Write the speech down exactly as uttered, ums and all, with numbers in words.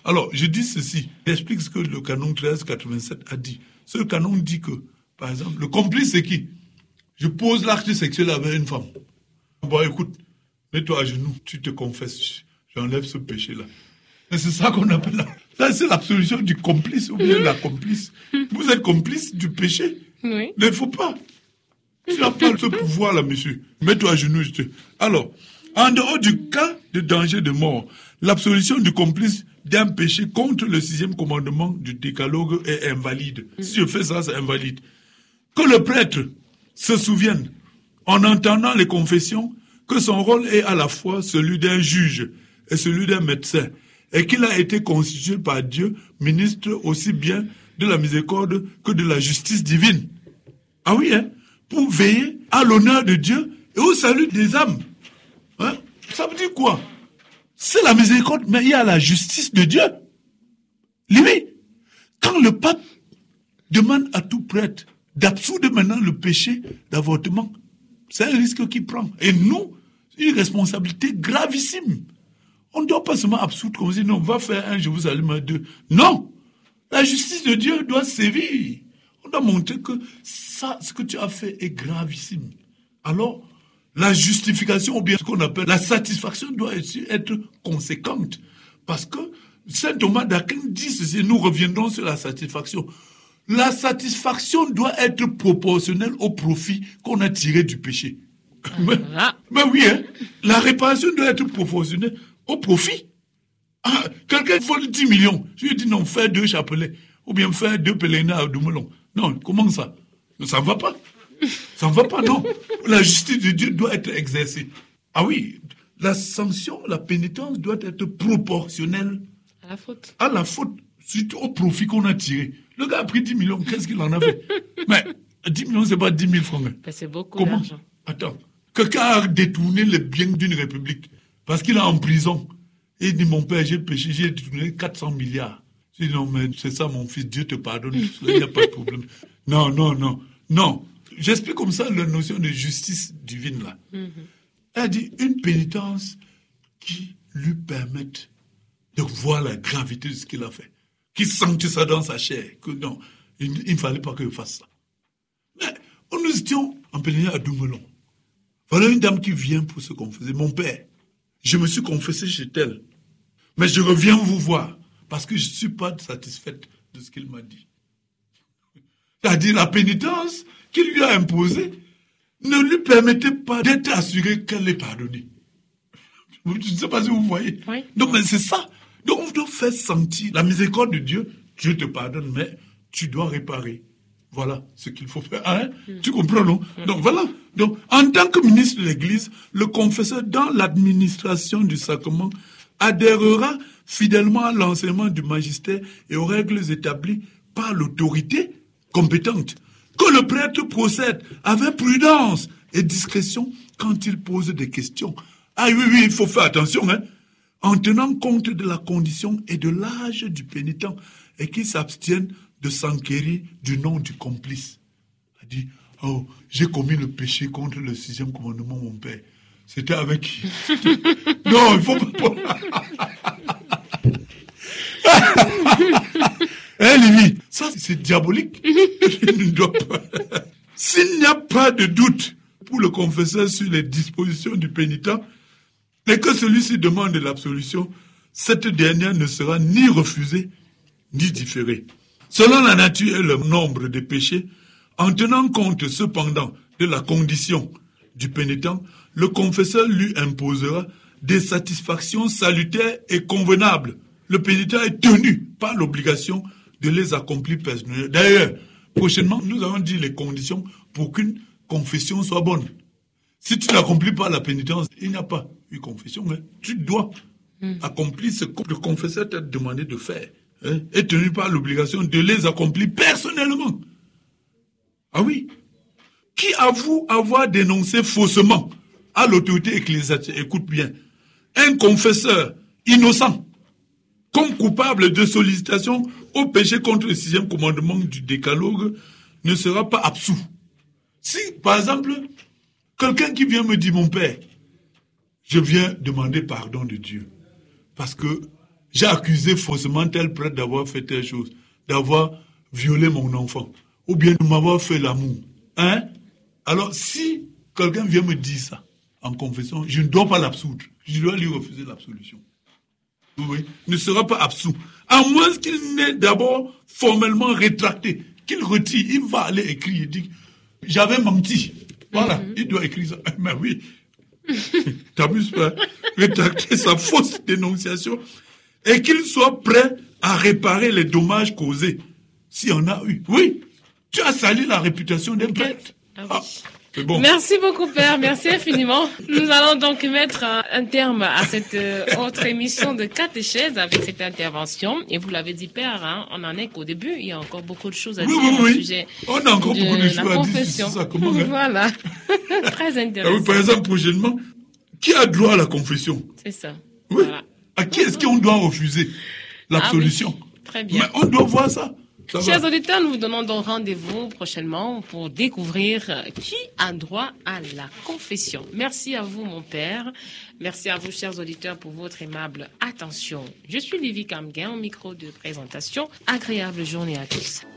Alors, je dis ceci. J'explique ce que le canon treize quatre-vingt-sept a dit. Ce canon dit que, par exemple, le complice, c'est qui? Je pose l'acte sexuel avec une femme. Bon, écoute, mets-toi à genoux, tu te confesses. J'enlève ce péché-là. Et c'est ça qu'on appelle là. Ça, c'est l'absolution du complice ou bien la complice. Vous êtes complice du péché. Oui. Mais il ne faut pas. Tu n'as pas ce pouvoir-là, monsieur. Mets-toi à genoux. Je te... Alors, en dehors du cas de danger de mort, l'absolution du complice d'un péché contre le sixième commandement du décalogue est invalide. Mm. Si je fais ça, c'est invalide. Que le prêtre se souvienne, en entendant les confessions, que son rôle est à la fois celui d'un juge et celui d'un médecin, et qu'il a été constitué par Dieu ministre aussi bien de la miséricorde que de la justice divine. Ah oui, hein? Pour veiller à l'honneur de Dieu et au salut des âmes. Hein? Ça veut dire quoi? C'est la miséricorde, mais il y a la justice de Dieu. Lui, quand le pape demande à tout prêtre d'absoudre maintenant le péché d'avortement, c'est un risque qu'il prend. Et nous, une responsabilité gravissime. On ne doit pas seulement absoudre comme si non, on va faire un, je vous allume un, deux. Non! La justice de Dieu doit sévir. On doit montrer que ça, ce que tu as fait est gravissime. Alors, la justification, ou bien ce qu'on appelle la satisfaction, doit être conséquente. Parce que saint Thomas d'Aquin dit ceci, nous reviendrons sur la satisfaction. La satisfaction doit être proportionnelle au profit qu'on a tiré du péché. Mais, mais oui, hein, la réparation doit être proportionnelle au profit. Ah, quelqu'un vole dix millions. Je lui dis non, fais deux chapelets. Ou bien faire deux pèlerinages à Doumelon. Non, comment ça? Ça ne va pas. Ça ne va pas, non. La justice de Dieu doit être exercée. Ah oui, la sanction, la pénitence doit être proportionnelle à la faute. À la faute, surtout au profit qu'on a tiré. Le gars a pris dix millions, qu'est-ce qu'il en a fait? Mais dix millions, c'est pas dix mille francs. Ben, c'est beaucoup Comment? d'argent. Attends, quelqu'un a détourné les biens d'une république parce qu'il est en prison. Et il dit, mon père, j'ai péché, j'ai détourné quatre cents milliards. Je dis, non, mais c'est ça, mon fils, Dieu te pardonne, il n'y a pas de problème. Non, non, non, non. J'explique comme ça la notion de justice divine, là. Mm-hmm. Elle dit, une pénitence qui lui permette de voir la gravité de ce qu'il a fait. Qui sente ça dans sa chair. Que non, il ne fallait pas qu'il fasse ça. Mais nous étions en pèlerinage à Doumelon. Voilà une dame qui vient pour se confesser. Mon père, je me suis confessé chez elle. Mais je reviens vous voir. Parce que je ne suis pas satisfaite de ce qu'il m'a dit. C'est-à-dire la pénitence qu'il lui a imposée ne lui permettait pas d'être assuré qu'elle est pardonnée. Je ne sais pas si vous voyez. Oui. Donc, mais c'est ça. Donc, on doit faire sentir la miséricorde de Dieu. Dieu te pardonne, mais tu dois réparer. Voilà ce qu'il faut faire. Hein? Mm. Tu comprends, non? Mm. Donc, voilà. Donc, en tant que ministre de l'Église, le confesseur, dans l'administration du sacrement, adhérera fidèlement à l'enseignement du magistère et aux règles établies par l'autorité compétente. Que le prêtre procède avec prudence et discrétion quand il pose des questions. Ah oui, oui, il faut faire attention, hein, en tenant compte de la condition et de l'âge du pénitent et qu'il s'abstienne de s'enquérir du nom du complice. Il a dit, oh, j'ai commis le péché contre le sixième commandement, mon père. C'était avec qui? Non, il faut pas... Hein, Lévi? Ça, c'est diabolique. S'il n'y a pas de doute pour le confesseur sur les dispositions du pénitent, et que celui-ci demande l'absolution, cette dernière ne sera ni refusée, ni différée. Selon la nature et le nombre des péchés, en tenant compte cependant de la condition du pénitent, le confesseur lui imposera des satisfactions salutaires et convenables. Le pénitent est tenu par l'obligation de les accomplir personnellement. D'ailleurs, prochainement, nous allons dire les conditions pour qu'une confession soit bonne. Si tu n'accomplis pas la pénitence, il n'y a pas une confession. Hein. Tu dois mm. accomplir ce que le confesseur t'a demandé de faire. Hein, et tenu par l'obligation de les accomplir personnellement. Ah oui. Qui avoue avoir dénoncé faussement à l'autorité ecclésiastique, écoute bien, un confesseur innocent, comme coupable de sollicitation au péché contre le sixième commandement du décalogue, ne sera pas absous. Si, par exemple, quelqu'un qui vient me dire, mon père, je viens demander pardon de Dieu, parce que j'ai accusé faussement tel prêtre d'avoir fait telle chose, d'avoir violé mon enfant, ou bien de m'avoir fait l'amour. Hein? Alors, si quelqu'un vient me dire ça en confession, je ne dois pas l'absoudre. Je dois lui refuser l'absolution. Oui, il ne sera pas absous. À moins qu'il n'ait d'abord formellement rétracté, qu'il retire, il va aller écrire, il dit, j'avais menti. Voilà, mm-hmm. Il doit écrire ça. Mais oui, t'abuses pas. Rétracter sa fausse dénonciation et qu'il soit prêt à réparer les dommages causés, s'il y en a eu. Oui, tu as sali la réputation d'un prêtre. Ah, oui. ah. Bon. Merci beaucoup, Père. Merci infiniment. Nous allons donc mettre un terme à cette autre émission de catéchèse avec cette intervention. Et vous l'avez dit, Père, hein, on en est qu'au début. Il y a encore beaucoup de choses à oui, dire oui, au oui. sujet on a encore de beaucoup de la choses à confession. dire. Ça, comment, hein? Voilà. Très intéressant. Ah oui, par exemple, prochainement, qui a droit à la confession? C'est ça. Oui. Voilà. À qui est-ce qu'on doit refuser l'absolution? Ah oui. Très bien. Mais on doit voir ça. Ça Chers va. auditeurs, nous vous donnons donc rendez-vous prochainement pour découvrir qui a droit à la confession. Merci à vous, mon père. Merci à vous, chers auditeurs, pour votre aimable attention. Je suis Livy Kamguin, au micro de présentation. Agréable journée à tous.